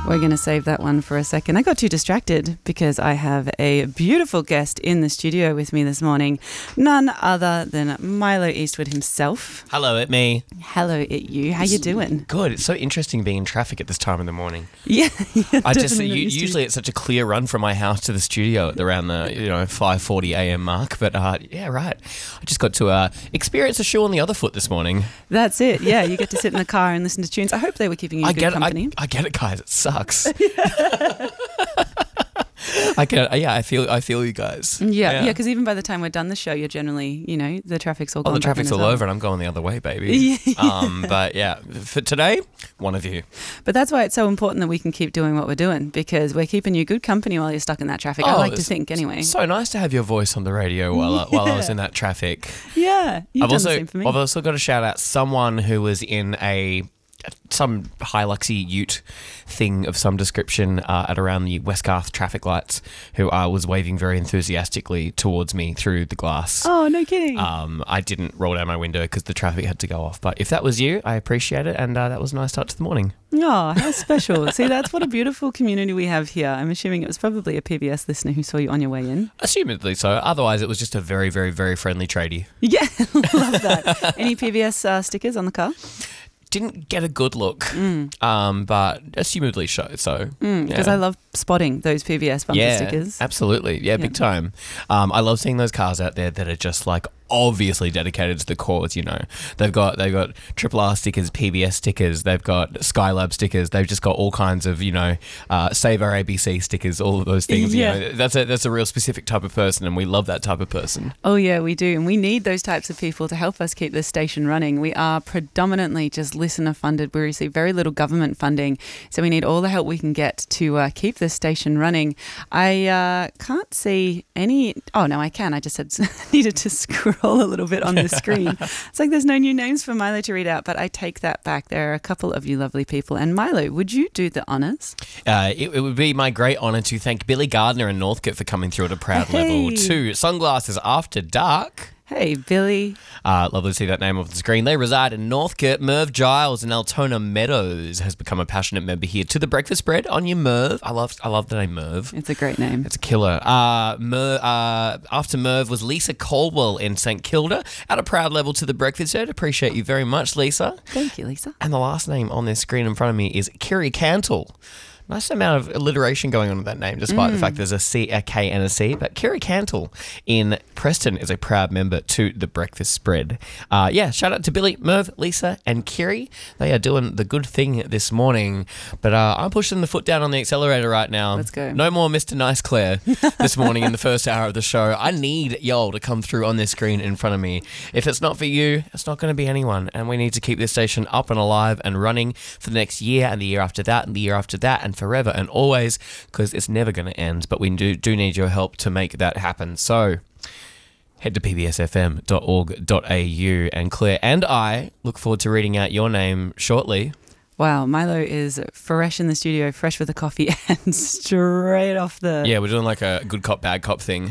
We're going to save that one for a second. I got too distracted because I have a beautiful guest in the studio with me this morning. None other than Milo Eastwood himself. Hello, it me. Hello, it you. How you doing? Good. It's so interesting being in traffic at this time in the morning. Yeah. Usually it's such a clear run from my house to the studio at around the 5:40 a.m. mark. But yeah, right. I just got to experience a shoe on the other foot this morning. That's it. Yeah, you get to sit in the car and listen to tunes. I hope they were keeping you good company. I get it, guys. It sucks. I feel you guys. Yeah, because even by the time we're done the show, you're generally, the traffic's all gone. The traffic's all over and I'm going the other way, baby. But yeah, for today, one of you. But that's why it's so important that we can keep doing what we're doing, because we're keeping you good company while you're stuck in that traffic. I like to think anyway. So nice to have your voice on the radio while I was in that traffic. Yeah, you've done the same for me. I've also got to shout out someone who was in some Hiluxy ute thing of some description at around the Westgarth traffic lights, who was waving very enthusiastically towards me through the glass. Oh, no kidding. I didn't roll down my window because the traffic had to go off. But if that was you, I appreciate it, and that was a nice start to the morning. Oh, how special. See, that's what a beautiful community we have here. I'm assuming it was probably a PBS listener who saw you on your way in. Assumedly so. Otherwise, it was just a very, very, very friendly tradie. Yeah, love that. Any PBS stickers on the car? Didn't get a good look, but assumedly so. Because I love spotting those PBS bumper stickers. Absolutely. Yeah, big time. I love seeing those cars out there that are just like obviously dedicated to the cause. They've got Triple R stickers, PBS stickers, they've got Skylab stickers, they've just got all kinds of Save Our ABC stickers, all of those things. That's a real specific type of person, and we love that type of person. Oh yeah, we do, and we need those types of people to help us keep this station running. We are predominantly just listener funded. We receive very little government funding, so we need all the help we can get to keep this station running. I can't see any. Oh no, I can. I just needed to scroll a little bit on the screen. It's like there's no new names for Milo to read out, but I take that back. There are a couple of you lovely people. And Milo, would you do the honours? It would be my great honour to thank Billy Gardner and Northcote for coming through at a proud level to Sunglasses After Dark. Hey, Billy. Lovely to see that name off the screen. They reside in Northcote. Merv Giles in Altona Meadows has become a passionate member here to the breakfast spread. On your Merv. I love the name Merv. It's a great name. It's a killer. After Merv was Lisa Caldwell in St Kilda at a proud level to the breakfast spread. Appreciate you very much, Lisa. Thank you, Lisa. And the last name on this screen in front of me is Kiri Cantle. Nice amount of alliteration going on with that name, despite the fact there's a C, a K, and a C. But Kiri Cantle in Preston is a proud member to the breakfast spread. Shout out to Billy, Merv, Lisa, and Kiri. They are doing the good thing this morning. But I'm pushing the foot down on the accelerator right now. Let's go. No more Mr. Nice Claire this morning in the first hour of the show. I need y'all to come through on this screen in front of me. If it's not for you, it's not going to be anyone. And we need to keep this station up and alive and running for the next year and the year after that and the year after that and forever and always, because it's never going to end. But we do need your help to make that happen. So head to pbsfm.org.au, and Claire and I look forward to reading out your name shortly. Wow, Milo is fresh in the studio, fresh with a coffee and straight off the... Yeah, we're doing like a good cop, bad cop thing.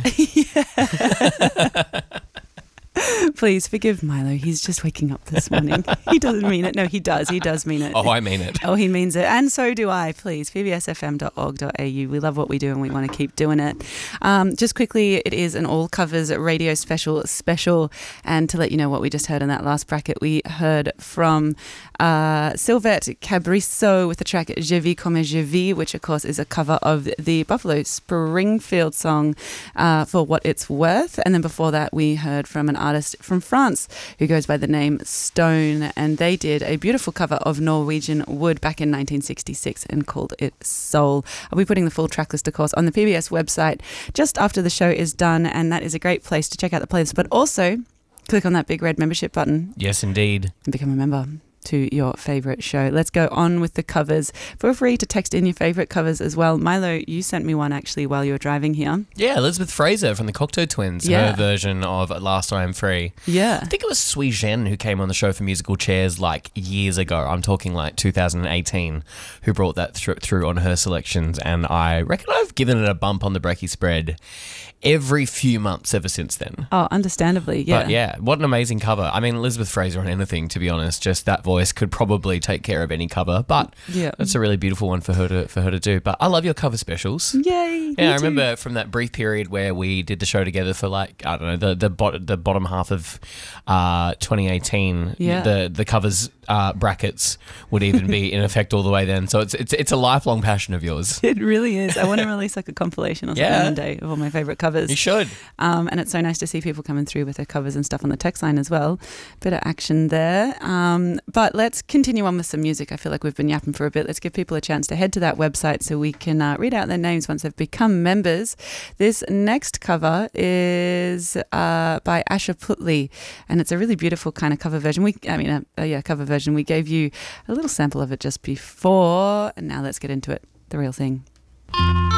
Please forgive Milo. He's just waking up this morning. He doesn't mean it. No, he does. He does mean it. Oh, I mean it. Oh, he means it. And so do I. Please, pbsfm.org.au. We love what we do and we want to keep doing it. Just quickly, it is an all covers radio special. And to let you know what we just heard in that last bracket, we heard from Sylvette Cabrisso with the track Je vis comme je vis, which of course is a cover of the Buffalo Springfield song For What It's Worth. And then before that, we heard from an artist from France who goes by the name Stone, and they did a beautiful cover of Norwegian Wood back in 1966 and called it Soul. I'll be putting the full track list, of course, on the PBS website just after the show is done, and that is a great place to check out the playlist, but also click on that big red membership button. Yes, indeed. And become a member to your favourite show. Let's go on with the covers. Feel free to text in your favourite covers as well. Milo, you sent me one actually while you were driving here. Yeah, Elizabeth Fraser from the Cocteau Twins, her version of At Last I Am Free. Yeah. I think it was Sui Zhen who came on the show for Musical Chairs like years ago. I'm talking like 2018, who brought that through on her selections, and I reckon I've given it a bump on the brekkie spread every few months ever since then. Oh, understandably, yeah. But yeah, what an amazing cover. I mean, Elizabeth Fraser on anything, to be honest. Just that voice voice could probably take care of any cover, but Yeah. it's a really beautiful one for her to do. But I love your cover specials. Yay. Yeah, I remember from that brief period where we did the show together for like, I don't know, the bottom half of 2018. Yeah. The covers brackets would even be in effect all the way then. So it's a lifelong passion of yours. It really is. I want to release like a compilation or something Yeah. one day of all my favourite covers. You should. And it's so nice to see people coming through with their covers and stuff on the text line as well. Bit of action there. But let's continue on with some music. I feel like we've been yapping for a bit. Let's give people a chance to head to that website so we can read out their names once they've become members. This next cover is by Asha Putley, and it's a really beautiful kind of cover version. Cover version. We gave you a little sample of it just before, and now let's get into it. The real thing.